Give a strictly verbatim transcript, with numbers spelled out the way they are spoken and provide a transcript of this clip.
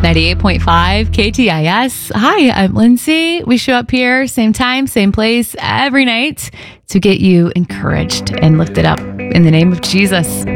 ninety-eight point five K T I S. Hi, I'm Lindsay. We show up here, same time, same place, every night to get you encouraged and lifted up in the name of Jesus.